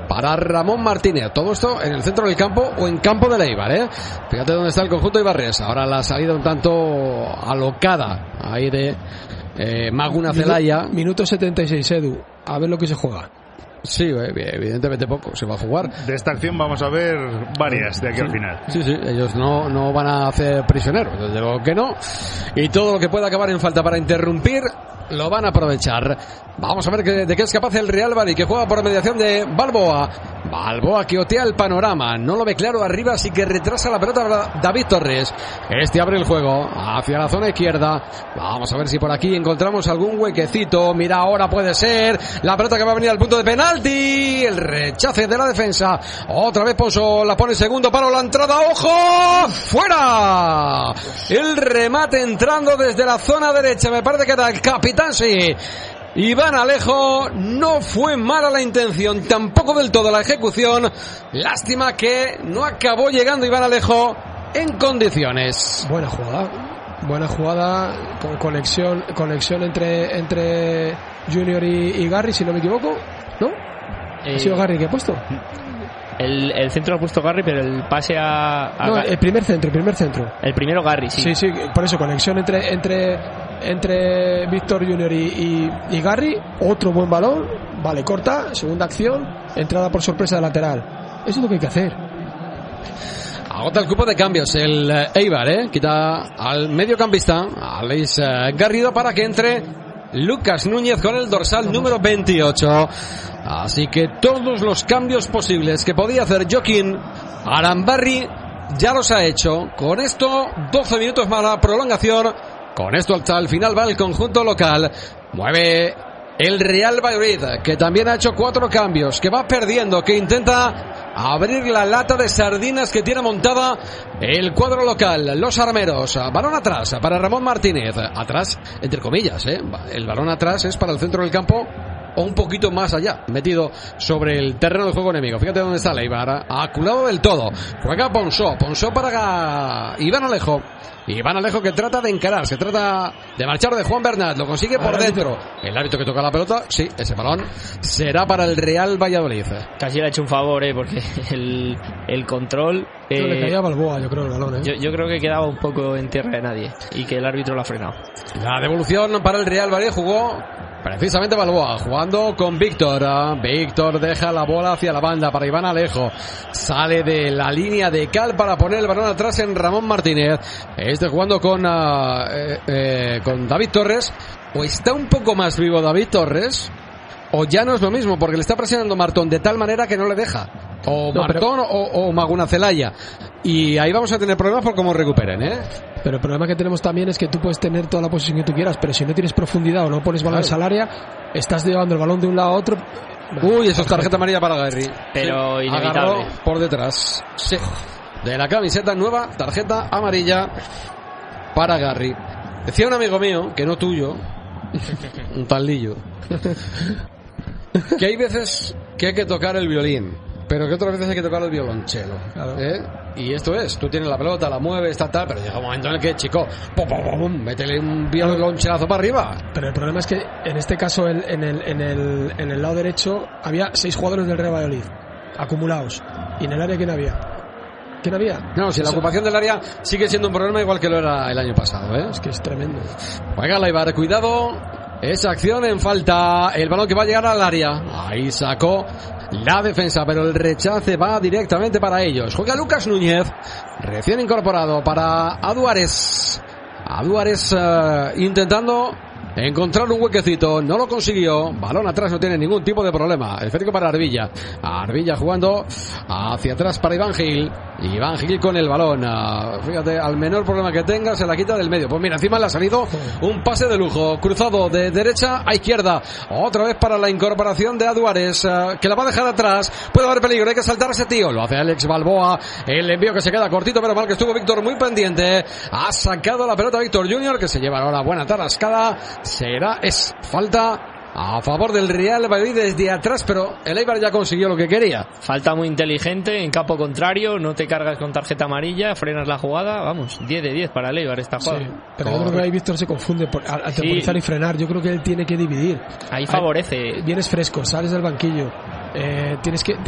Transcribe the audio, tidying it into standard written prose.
para Ramón Martínez. Todo esto en el centro del campo o en campo del Eibar, ¿eh? Fíjate dónde está el conjunto Ibarres. Ahora la salida un tanto alocada ahí de Maguna Celaya. Minuto 76, Edu. A ver lo que se juega. Sí, evidentemente poco se va a jugar. De esta acción vamos a ver varias de aquí al final. Sí, ellos no van a hacer prisioneros, desde luego que no. Y todo lo que pueda acabar en falta para interrumpir lo van a aprovechar. Vamos a ver de qué es capaz el Real Valladolid, que juega por mediación de Balboa. Balboa que otea el panorama, no lo ve claro arriba, así que retrasa la pelota David Torres. Este abre el juego hacia la zona izquierda. Vamos a ver si por aquí encontramos algún huequecito. Mira, ahora puede ser la pelota que va a venir al punto de penalti. El rechace de la defensa. Otra vez Pozo la pone segundo palo, la entrada. ¡Ojo! ¡Fuera! El remate entrando desde la zona derecha. Me parece que era el capitán, sí. Iván Alejo. No fue mala la intención, tampoco del todo la ejecución. Lástima que no acabó llegando Iván Alejo en condiciones. Buena jugada, con conexión entre Junior y Garry, si no me equivoco, ¿no? ¿Ha sido Garry que ha puesto? El centro lo ha pusto Garry, pero el pase no, el primer centro. El primero Garry, sí. Sí, por eso, conexión entre Víctor Junior y Garry. Otro buen balón, vale, corta, segunda acción, entrada por sorpresa de lateral. Eso es lo que hay que hacer. Agota el cupo de cambios el Eibar, quita al mediocampista, a Luis Garrido, para que entre Lucas Núñez con el dorsal número 28. Así que todos los cambios posibles que podía hacer Joaquín Arambarri ya los ha hecho. Con esto 12 minutos más la prolongación. Con esto hasta el final va el conjunto local. Mueve el Real Valladolid, que también ha hecho 4 cambios, que va perdiendo, que intenta abrir la lata de sardinas que tiene montada el cuadro local. Los armeros, balón atrás para Ramón Martínez. Atrás, entre comillas, el balón atrás es para el centro del campo o un poquito más allá, metido sobre el terreno de juego enemigo. Fíjate dónde está Leibar, aculado del todo. Juega Ponsó para Iván Alejo. Iván Alejo, que trata de encarar, se trata de marchar de Juan Bernat, lo consigue por dentro. El árbitro que toca la pelota, sí, ese balón será para el Real Valladolid. Casi le ha hecho un favor, porque el control... le caía a Balboa, yo creo, el balón. Yo creo que quedaba un poco en tierra de nadie y que el árbitro lo ha frenado. La devolución para el Real Valladolid, jugó precisamente Balboa, jugando con Víctor. Víctor deja la bola hacia la banda para Iván Alejo. Sale de la línea de cal para poner el balón atrás en Ramón Martínez. Jugando con David Torres. O está un poco más vivo David Torres, o ya no es lo mismo, porque le está presionando Martón de tal manera que no le deja. O no, Martón o Maguna Celaya. Y ahí vamos a tener problemas por cómo recuperen, Pero el problema que tenemos también es que tú puedes tener toda la posición que tú quieras, pero si no tienes profundidad o no pones balones al área, estás llevando el balón de un lado a otro. Uy, eso es tarjeta amarilla para Garry. Pero sí, inevitable. Agarró por detrás. Sí. De la camiseta nueva, tarjeta amarilla para Garry. Decía un amigo mío, que no tuyo, un tal Lillo, que hay veces que hay que tocar el violín, pero que otras veces hay que tocar el violonchelo. Claro. Y esto es, tú tienes la pelota, la mueves, tal, pero llega un momento en el que, chico, métele un violonchelazo para arriba. Pero el problema es que en este caso en el lado derecho había 6 jugadores del Real Valladolid acumulados, y en el área ¿quién había? No, si la ocupación del área sigue siendo un problema igual que lo era el año pasado, Es que es tremendo. Juega Leibar, cuidado. Esa acción en falta. El balón que va a llegar al área. Ahí sacó la defensa, pero el rechace va directamente para ellos. Juega Lucas Núñez, recién incorporado para Aduares. Aduares intentando encontrar un huequecito, no lo consiguió. Balón atrás, no tiene ningún tipo de problema. El esférico para Arbilla. Arbilla jugando hacia atrás para Iván Gil. Iván Gil con el balón. Fíjate, al menor problema que tenga se la quita del medio. Pues mira, encima le ha salido un pase de lujo, cruzado de derecha a izquierda. Otra vez para la incorporación de Aduares, que la va a dejar atrás. Puede haber peligro, hay que saltar a ese tío. Lo hace Alex Balboa. El envío que se queda cortito, pero mal que estuvo Víctor muy pendiente. Ha sacado la pelota Víctor Junior, que se lleva ahora buena tarascada. Es falta a favor del Real Valladolid desde atrás, pero el Eibar ya consiguió lo que quería. Falta muy inteligente en campo contrario, no te cargas con tarjeta amarilla, frenas la jugada, vamos, 10 de 10 para el Eibar esta jugada. Sí, pero yo creo que ahí Víctor se confunde al temporizar y frenar. Yo creo que él tiene que dividir. Ahí favorece. Vienes fresco, sales del banquillo, tienes que